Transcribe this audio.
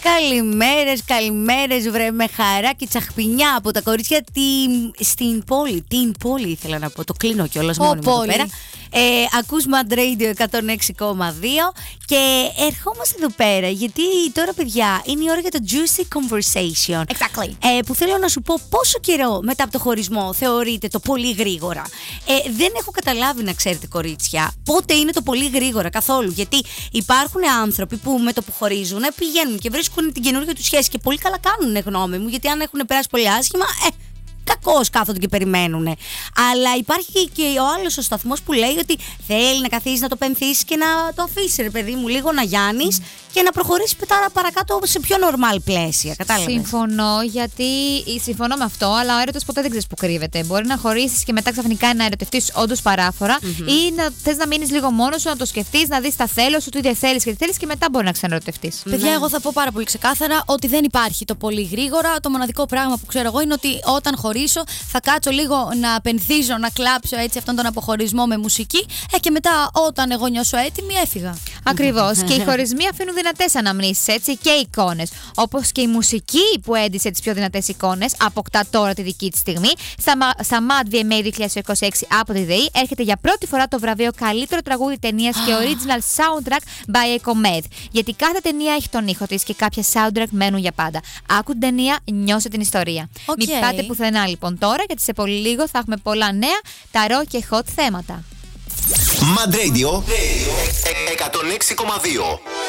Καλημέρες, βρε, με χαρά και τσαχπινιά από τα κορίτσια στην πόλη. Την πόλη ήθελα να πω, το κλείνω κιόλας μόνη μου εδώ πέρα. Ακούς Mad Radio 106,2 και ερχόμαστε εδώ πέρα γιατί τώρα, παιδιά, είναι η ώρα για το Juicy Conversation. Exactly. Που θέλω να σου πω πόσο καιρό μετά από το χωρισμό θεωρείτε το πολύ γρήγορα. Δεν έχω καταλάβει, να ξέρετε, κορίτσια, πότε είναι το πολύ γρήγορα καθόλου. Γιατί υπάρχουν άνθρωποι που με το που χωρίζουν πηγαίνουν και βρίσκουν την καινούργια του σχέση και πολύ καλά κάνουν, γνώμη μου, γιατί αν έχουν περάσει πολύ άσχημα, κακώς κάθονται και περιμένουν. Αλλά υπάρχει και ο άλλος ο σταθμός που λέει ότι θέλει να καθίσει να το πενθήσει και να το αφήσει, ρε παιδί μου, λίγο να γιάνεις και να προχωρήσει παρακάτω σε πιο normal πλαίσια. Κατάλαβες? Συμφωνώ με αυτό, αλλά ο έρωτας ποτέ δεν ξέρεις που κρύβεται. Μπορεί να χωρίσεις και μετά ξαφνικά να ερωτευτείς όντως παράφορα, ή να θες να μείνεις λίγο μόνος σου, να το σκεφτείς, να δεις τα θέλω σου, τι δεν θέλεις και τι θέλεις, και μετά μπορεί να ξαναρωτευτείς. Παιδιά, εγώ θα πω πάρα πολύ ξεκάθαρα ότι δεν υπάρχει το πολύ γρήγορα. Το μοναδικό πράγμα που ξέρω εγώ είναι ότι όταν χωρίσω θα κάτσω λίγο να πενθίζω, να κλάψω έτσι αυτόν τον αποχωρισμό με μουσική, και μετά όταν εγώ νιώσω έτοιμη έφυγα. Ακριβώς. Και οι χωρισμοί αφήνουν δυνατές αναμνήσεις, έτσι, και εικόνες. Όπως και η μουσική που έντυσε τις πιο δυνατές εικόνες αποκτά τώρα τη δική της στιγμή. Στα Mad VMA 2026 από τη ΔΕΗ έρχεται για πρώτη φορά το βραβείο Καλύτερο Τραγούδι Ταινίας και Original Soundtrack by EcoMed. Γιατί κάθε ταινία έχει τον ήχο της και κάποια soundtrack μένουν για πάντα. Άκου την ταινία, νιώσε την ιστορία. Μην πάτε πουθενά λοιπόν τώρα, γιατί σε πολύ λίγο θα έχουμε πολλά νέα, ταρό και hot θέματα. Mad Radio 106,2.